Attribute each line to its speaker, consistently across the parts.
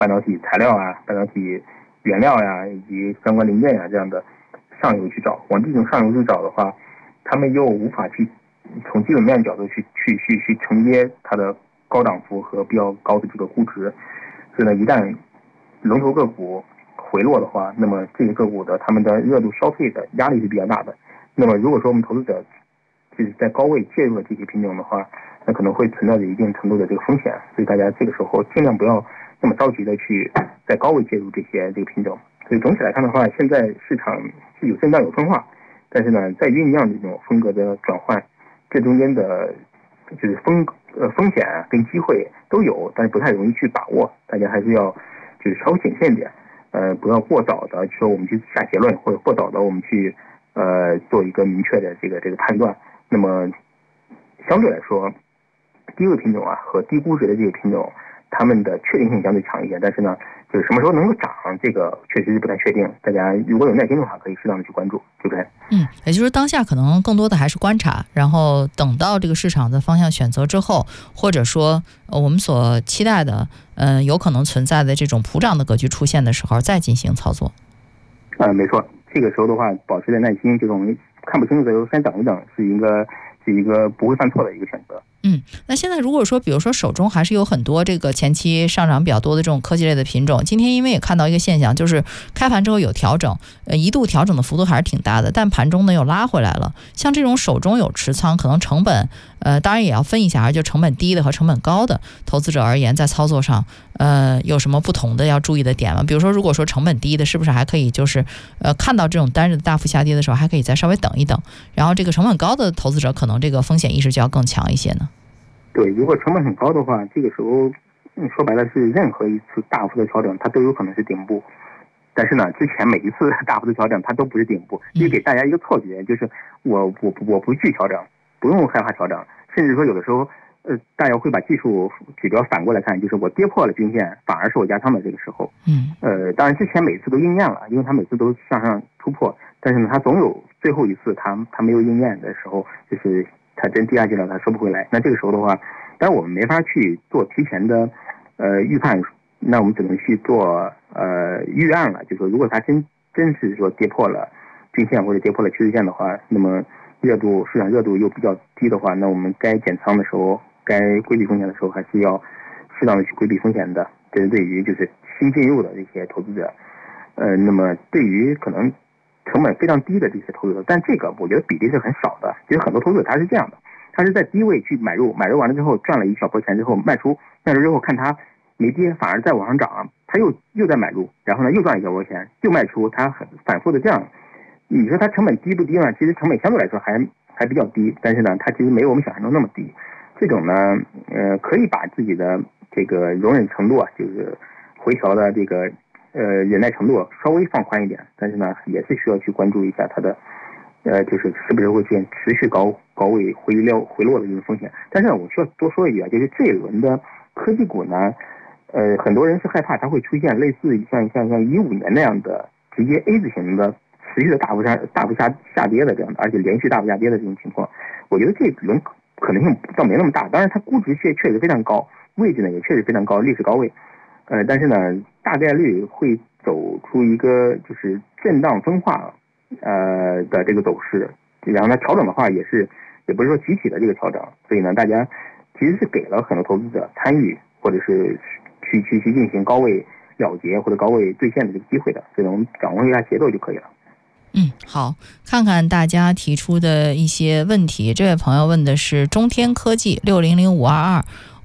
Speaker 1: 半导体材料啊、半导体原料呀，以及相关零件呀这样的上游去找。往这种上游去找的话，他们又无法去从基本面角度去承接它的高涨幅和比较高的这个估值。所以呢，一旦龙头个股回落的话，那么这个个股的他们的热度消退的压力是比较大的。那么如果说我们投资者就是在高位介入了这些品种的话，那可能会存在着一定程度的这个风险，所以大家这个时候尽量不要那么着急的去在高位介入这个品种。所以总体来看的话，现在市场是有震荡有分化，但是呢，在酝酿这种风格的转换，这中间的就是风险跟机会都有，但是不太容易去把握，大家还是要就是稍微谨慎一点，不要过早的说我们去下结论，或者过早的我们去做一个明确的这个判断。那么相对来说，低位品种啊和低估值的这个品种，它们的确定性相对强一点，但是呢，就是什么时候能够涨，这个确实是不太确定。大家如果有耐心的话，可以适当的去关注，对不对？
Speaker 2: 也就是当下可能更多的还是观察，然后等到这个市场的方向选择之后，或者说我们所期待的有可能存在的这种普涨的格局出现的时候，再进行操作。
Speaker 1: 没错，这个时候的话，保持点耐心，这种看不清楚的时候先等一等，是一个不会犯错的一个选择。
Speaker 2: 那现在如果说比如说手中还是有很多这个前期上涨比较多的这种科技类的品种，今天因为也看到一个现象，就是开盘之后有调整，一度调整的幅度还是挺大的，但盘中呢又拉回来了。像这种手中有持仓，可能成本当然也要分一下，就成本低的和成本高的投资者而言，在操作上有什么不同的要注意的点吗？比如说如果说成本低的，是不是还可以就是看到这种单日的大幅下跌的时候，还可以再稍微等一等，然后这个成本高的投资者可能这个风险意识就要更强一些呢？
Speaker 1: 对，如果成本很高的话，这个时候说白了是任何一次大幅的调整它都有可能是顶部，但是呢，之前每一次大幅的调整它都不是顶部，也给大家一个错觉，就是我不去调整，不用害怕调整，甚至说有的时候大家会把技术指标反过来看，就是我跌破了均线反而是我加仓的这个时候。当然之前每次都应验了，因为它每次都向上突破，但是呢它总有最后一次它没有应验的时候，就是它真跌下去了，它收不回来。那这个时候的话，当然我们没法去做提前的预判，那我们只能去做预案了。就是说，如果它真是说跌破了均线或者跌破了趋势线的话，那么市场热度又比较低的话，那我们该减仓的时候，该规避风险的时候，还是要适当的去规避风险的。这是对于就是新进入的这些投资者，那么对于可能成本非常低的这些投资者，但这个我觉得比例是很少的。其实很多投资者他是这样的，他是在低位去买入完了之后赚了一小波钱之后卖出之后看他没跌反而再往上涨，他又再买入，然后呢又赚了一小波钱又卖出，他很反复的这样。你说他成本低不低呢？其实成本相对来说还比较低，但是呢它其实没有我们想象中那么低。这种呢可以把自己的这个容忍程度啊，就是回调的这个忍耐程度稍微放宽一点，但是呢也是需要去关注一下它的就是是不是会出现持续高位回落的这种风险。但是呢我需要多说一句啊，就是这一轮的科技股呢很多人是害怕它会出现类似像15年那样的直接 A 字形的持续的大幅下跌的这样的，而且连续大幅下跌的这种情况。我觉得这一轮可能性倒没那么大，当然它估值确实非常高，位置呢也确实非常高，历史高位。但是呢大概率会走出一个就是震荡分化的这个走势，然后它调整的话也不是说集体的这个调整，所以呢大家其实是给了很多投资者参与或者是去进行高位了结或者高位兑现的这个机会的，所以我们掌握一下节奏就可以了。
Speaker 2: 好，看看大家提出的一些问题。这位朋友问的是中天科技600522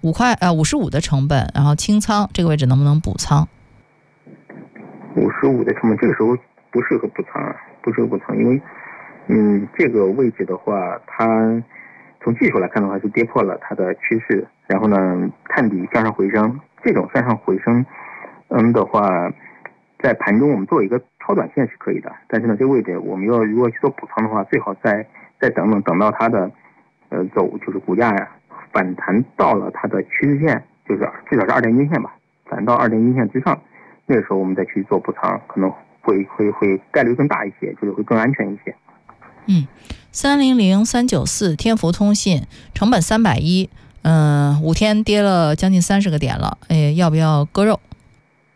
Speaker 2: 55的成本，然后清仓，这个位置能不能补仓
Speaker 1: ？55的成本这个时候不适合补仓，因为这个位置的话，它从技术来看的话是跌破了它的趋势，然后呢探底向上回升，这种向上回升的话，在盘中我们做一个超短线是可以的，但是呢这个位置我们如果去做补仓的话，最好再等到它的就是股价反弹到了它的趋势线，就是至少是2.1均线吧，反弹到2.1均线之上，那个时候我们再去做补仓，可能会概率更大一些，就是会更安全一些。
Speaker 2: 300394天福通信成本310，5天跌了将近30个点了，要不要割肉？